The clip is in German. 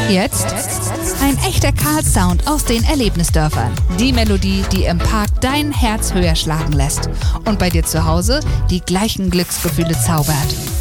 Jetzt ein echter Karl-Sound aus den Erlebnisdörfern. Die Melodie, die im Park dein Herz höher schlagen lässt und bei dir zu Hause die gleichen Glücksgefühle zaubert.